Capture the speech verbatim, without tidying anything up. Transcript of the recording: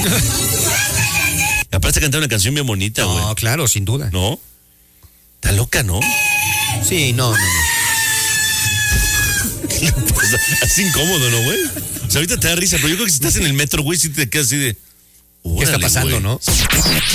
Aparte de cantar una canción bien bonita, güey. No, claro, sin duda. ¿No? Está loca, ¿no? Sí, no, no, no. ¿Qué le pasa? Así incómodo, ¿no, güey? O sea, ahorita te da risa, pero yo creo que si estás en el metro, güey, sí te quedas así de... ¿Qué está órale, pasando, güey. no?